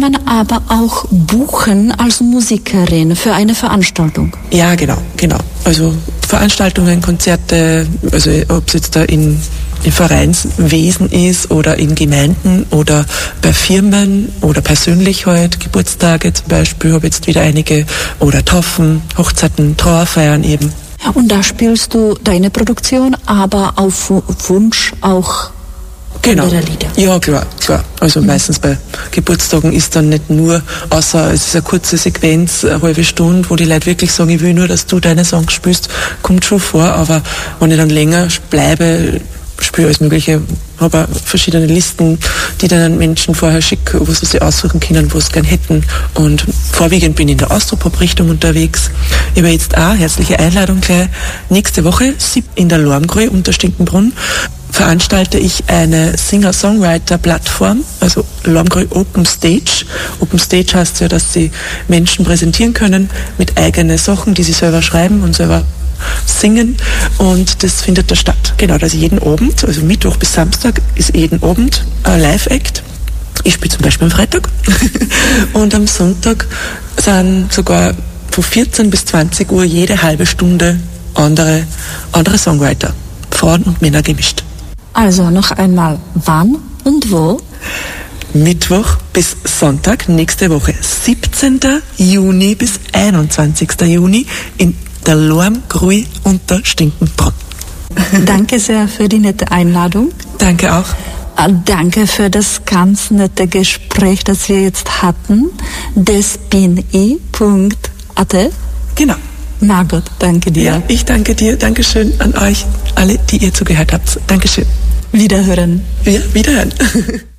man aber auch buchen als Musikerin für eine Veranstaltung? Ja, genau. Also Veranstaltungen, Konzerte, also ob es jetzt da im Vereinswesen ist oder in Gemeinden oder bei Firmen oder persönlich halt, Geburtstage zum Beispiel, habe jetzt wieder einige, oder Taufen, Hochzeiten, Trauerfeiern eben. Und da spielst du deine Produktion, aber auf Wunsch auch andere Lieder? Ja, klar. Also meistens bei Geburtstagen ist dann nicht nur, außer es ist eine kurze Sequenz, eine halbe Stunde, wo die Leute wirklich sagen, ich will nur, dass du deine Songs spielst, kommt schon vor, aber wenn ich dann länger bleibe, spiele alles Mögliche, habe auch verschiedene Listen, die dann Menschen vorher schicke, wo sie sich aussuchen können, wo sie gern hätten. Und vorwiegend bin ich in der Austropop-Richtung unterwegs. Ich habe jetzt auch herzliche Einladung gleich. Nächste Woche in der Lormgrui unter Stinkenbrunn veranstalte ich eine Singer-Songwriter-Plattform, also Lormgrui Open Stage. Open Stage heißt ja, dass sie Menschen präsentieren können mit eigenen Sachen, die sie selber schreiben und selber singen, und das findet da statt. Genau, also jeden Abend, also Mittwoch bis Samstag ist jeden Abend ein Live-Act. Ich spiele zum Beispiel am Freitag und am Sonntag sind sogar von 14 bis 20 Uhr jede halbe Stunde andere Songwriter, Frauen und Männer gemischt. Also noch einmal, wann und wo? Mittwoch bis Sonntag, nächste Woche, 17. Juni bis 21. Juni in der Lormgrui unter Stinkenbrunn. Danke sehr für die nette Einladung. Danke auch. Danke für das ganz nette Gespräch, das wir jetzt hatten. Despini.at. Genau. Margot, danke dir. Ja, ich danke dir. Dankeschön an euch alle, die ihr zugehört habt. Dankeschön. Wiederhören. Ja, wiederhören.